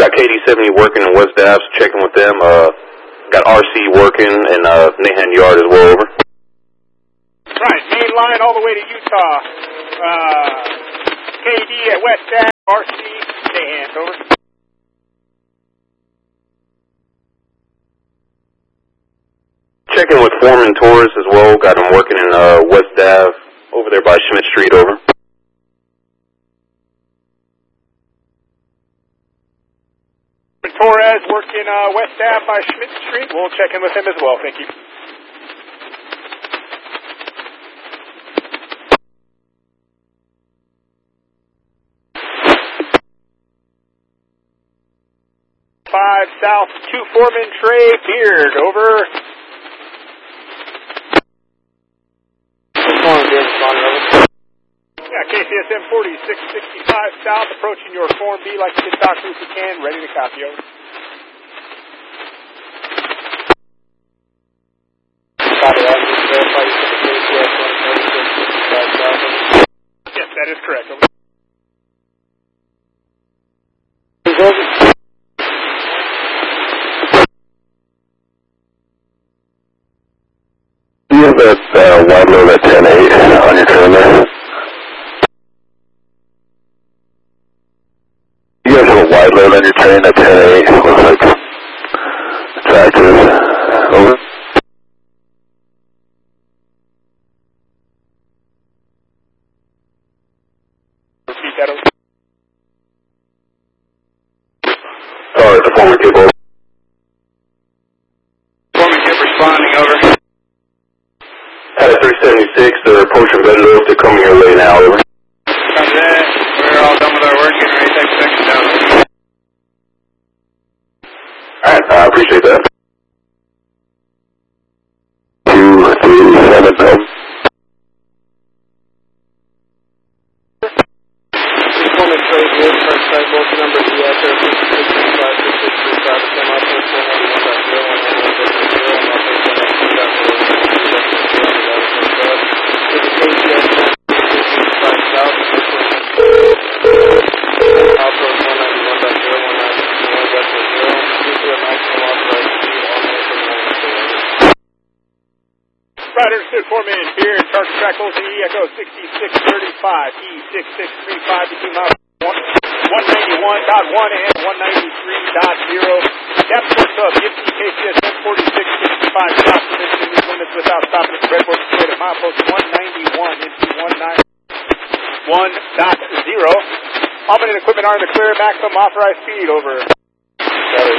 Got KD70 working in West Dallas, checking with them. Got RC working in Nahan Yard as well, over. Right, main line all the way to Utah. KD at West Dallas, RC, Nahan, over. Checking with Foreman Torres as well. Got him working in West Ave, over there by Schmidt Street, over. Torres working West Ave by Schmidt Street. We'll check in with him as well. Thank you. Five South, 2 Foreman Trey Beard, over. Yeah, KCSM 4665 South, approaching your Form B like you did, Dr. If you can, ready to copy, over. Yes, that is correct, over. You have that wide load at 10-8 on your turn there? You guys have a wide load on your train at 10-8. Looks like it's active. Over. Repeat that, over. Oh, it's a Foreman Kip, over. Foreman Kip responding, over. At 376, they're approaching Bedloaf. They're coming your way now, over. Copy that. We're all done with our work, getting ready to take section down. Alright, I appreciate that. 237, over. Foreman Trey Beard, first site, bulletin number ES 5665 come up with 491.0. Riders stood Foreman Beard, target track OCE Echo 6635, E6635 between miles 191.1 and 193.0. Depth for sub, Gibson KCSM 4665 south, finishing these limits without stopping at the breadboard straight at milepost 191 into 191.0. All minute equipment are in the clear, maximum authorized speed, over. Got it.